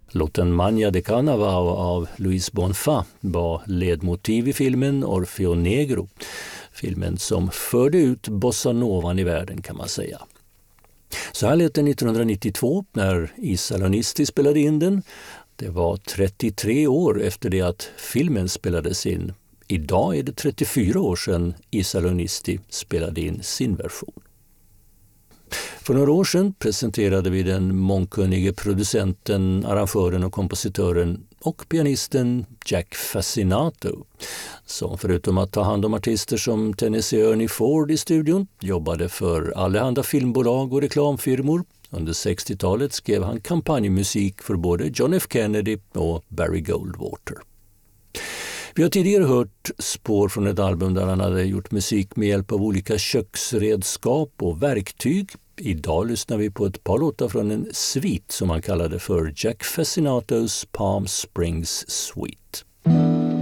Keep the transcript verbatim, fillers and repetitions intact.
Låten Magna de Carnaval av Luis Bonfa var ledmotiv i filmen Orfeo Negro. Filmen som förde ut bossa novan i världen kan man säga. Så här lät det nittonhundranittiotvå när I Salonisti spelade in den. Det var trettiotre år efter det att filmen spelades in. Idag är det trettiofyra år sedan I Salonisti spelade in sin version. För några år sedan presenterade vi den mångkunnige producenten, arrangören och kompositören och pianisten Jack Fascinato, som förutom att ta hand om artister som Tennessee Ernie Ford i studion jobbade för allehanda filmbolag och reklamfirmor. Under sextiotalet skrev han kampanjmusik för både John F. Kennedy och Barry Goldwater. Vi har tidigare hört spår från ett album där han hade gjort musik med hjälp av olika köksredskap och verktyg. Idag lyssnar vi på ett par låtar från en svit som han kallade för Jack Fascinatos Palm Springs Suite.